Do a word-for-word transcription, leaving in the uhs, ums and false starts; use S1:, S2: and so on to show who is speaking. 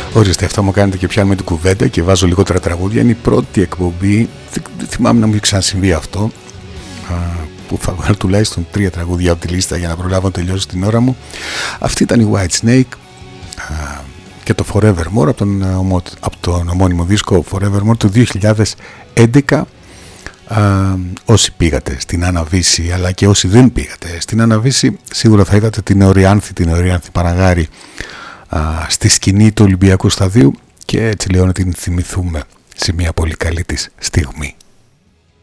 S1: Ορίστε, αυτό μου κάνετε και πιάνουμε την κουβέντα και βάζω λιγότερα τραγούδια. Είναι η πρώτη εκπομπή, δεν θυμάμαι να μου έχει ξανασυμβεί αυτό, που θα βγάλω τουλάχιστον τρία τραγούδια από τη λίστα για να προλάβω να τελειώσω την ώρα μου. Αυτή ήταν η White Snake και το Forevermore από τον, από τον ομώνυμο δίσκο Forevermore του δύο χιλιάδες έντεκα. Α, όσοι πήγατε στην Αναβίση, αλλά και όσοι δεν πήγατε στην Αναβίση, σίγουρα θα είδατε την Οριάνθη, την Οριάνθη Παναγάρη α, στη σκηνή του Ολυμπιακού Σταδίου, και έτσι λέω να την θυμηθούμε σε μια πολύ καλή της στιγμή.